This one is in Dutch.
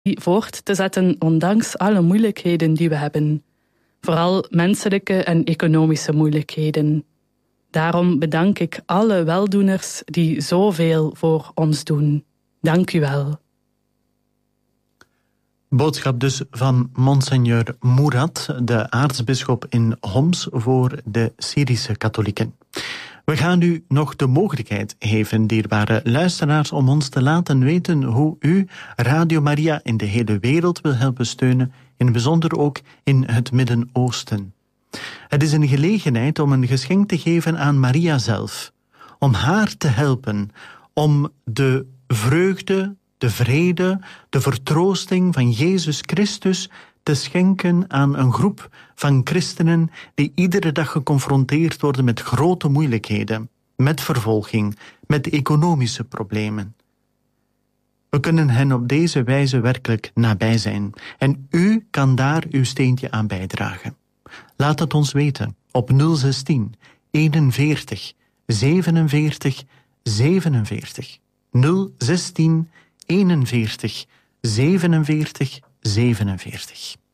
voort te zetten ondanks alle moeilijkheden die we hebben. Vooral menselijke en economische moeilijkheden. Daarom bedank ik alle weldoeners die zoveel voor ons doen. Dank u wel. Boodschap dus van Monseigneur Mourad, de aartsbisschop in Homs voor de Syrische katholieken. We gaan u nog de mogelijkheid geven, dierbare luisteraars, om ons te laten weten hoe u Radio Maria in de hele wereld wil helpen steunen, in het bijzonder ook in het Midden-Oosten. Het is een gelegenheid om een geschenk te geven aan Maria zelf, om haar te helpen, om de vreugde, de vrede, de vertroosting van Jezus Christus te schenken aan een groep van christenen die iedere dag geconfronteerd worden met grote moeilijkheden, met vervolging, met economische problemen. We kunnen hen op deze wijze werkelijk nabij zijn en u kan daar uw steentje aan bijdragen. Laat het ons weten op 016 41 47 47. 016 41 47 47.